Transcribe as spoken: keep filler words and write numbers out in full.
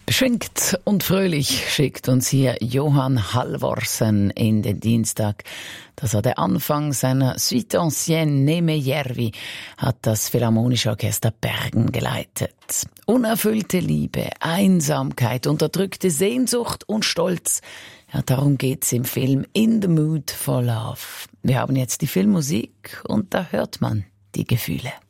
Beschwingt und fröhlich schickt uns hier Johan Halvorsen in den Dienstag. Das war der Anfang seiner Suite Ancienne Neme Järvi, hat das Philharmonische Orchester Bergen geleitet. Unerfüllte Liebe, Einsamkeit, unterdrückte Sehnsucht und Stolz. Ja, darum geht's im Film In the Mood for Love. Wir haben jetzt die Filmmusik und da hört man die Gefühle.